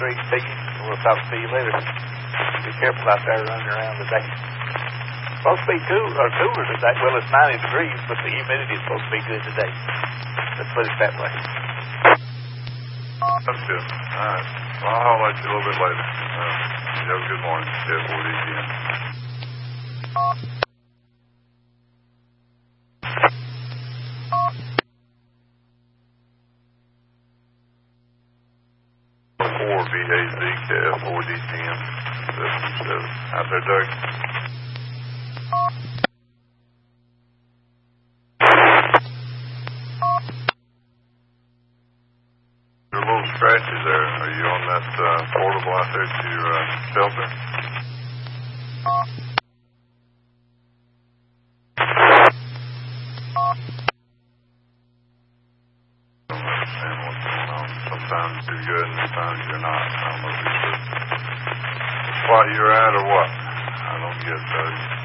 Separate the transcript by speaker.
Speaker 1: street speaking. We'll talk to you later. Be careful out there running around today. Supposed to be cooler today. Well, it's 90 degrees, but the humidity is supposed to be good today. Let's put it that way.
Speaker 2: That's good. All right. Well, I'll holler at you a little bit later. You have a good morning. J4 DTN. VAZ KF4DTN 77. Out there, Doug. There are little scratches there. Are you on that portable out there to your shelter? I don't understand what's going on. Sometimes you're good and sometimes you're not. I don't know if it's the spot you're at or what. I don't get it, Doug.